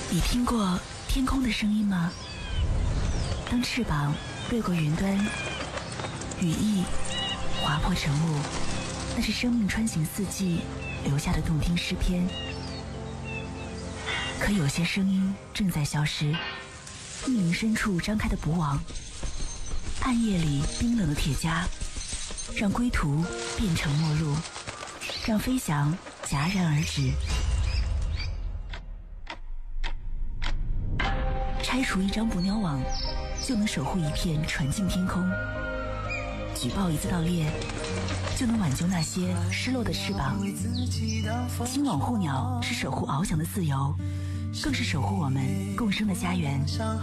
你听过天空的声音吗？当翅膀掠过云端，羽翼划破晨雾，那是生命穿行四季留下的动听诗篇。可有些声音正在消失，密林深处张开的捕网，暗夜里冰冷的铁枷，让归途变成陌路，让飞翔戛然而止。拆除一张捕鸟网，就能守护一片纯净天空；举报一次盗猎，就能挽救那些失落的翅膀。金网护鸟是守护翱翔的自由，更是守护我们共生的家园。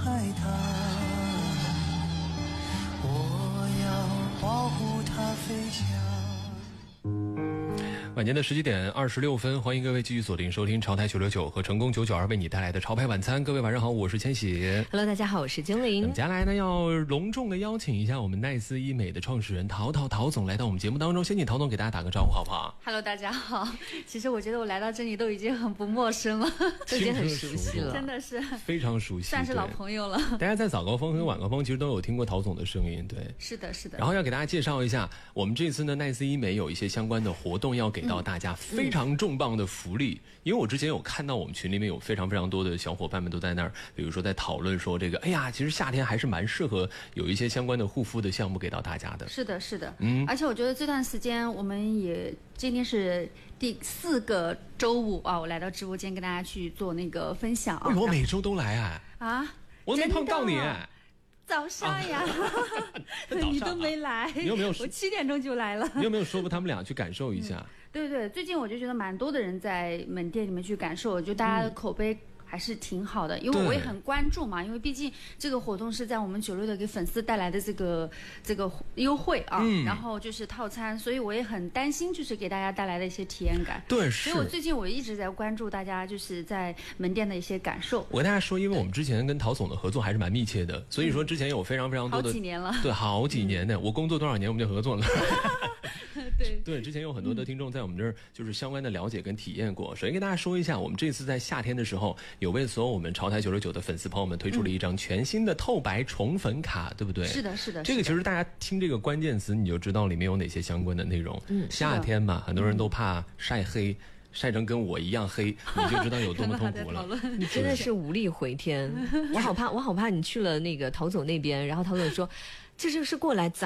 我要保护它飞翔。 晚间的17点26分，欢迎各位继续锁定收听潮台969和成功992为你带来的潮牌晚餐。各位晚上好，我是千玺。 Hello， 大家好，我是精灵。 接下来呢，要隆重的邀请一下我们奈斯医美的创始人陶总来到我们节目当中。先请陶总给大家打个招呼，好不好 ？Hello， 大家好。其实我觉得我来到这里都已经很不陌生了， 都已经很熟悉了， 真的是非常熟悉， 算是老朋友了。 大家在早高峰和晚高峰其实都有听过陶总的声音，对， 是的，是的。 然后要给大家介绍一下，我们这次呢奈斯医美有一些相关的活动要给到大家，非常重磅的福利。因为我之前有看到我们群里面有非常非常多的小伙伴们都在那儿，比如说在讨论说这个，哎呀，其实夏天还是蛮适合有一些相关的护肤的项目给到大家的。 是的，是的，而且我觉得这段时间我们也今天是第4个周五啊，我来到直播间跟大家去做那个分享啊。 我每周都来啊， 我都没碰到你。 早上呀，你都没来。 你有没有？ 我7点钟就来了。 你有没有说过他们俩去感受一下？ 对对，最近我就觉得蛮多的人在门店里面去感受，就大家的口碑还是挺好的，因为我也很关注嘛，因为毕竟这个活动是在我们96的给粉丝带来的这个优惠啊，然后就是套餐，所以我也很担心，就是给大家带来的一些体验感。 对，是。 所以我最近我一直在关注大家就是在门店的一些感受。 我跟大家说，因为我们之前跟陶总的合作还是蛮密切的，所以说之前有非常非常多的好几年了， 对，好几年的，我工作多少年我们就合作了。 对， 之前有很多的听众在我们这儿就是相关的了解跟体验过。首先跟大家说一下，我们这次在夏天的时候，有为所有我们潮台99的粉丝朋友们推出了一张全新的透白宠粉卡，对不对？ 是的，是的。 这个其实大家听这个关键词，你就知道里面有哪些相关的内容。夏天嘛，很多人都怕晒黑。晒成跟我一样黑，你就知道有多么痛苦了。 你真的是无力回天。我好怕你去了那个陶总那边，然后陶总说，这就是过来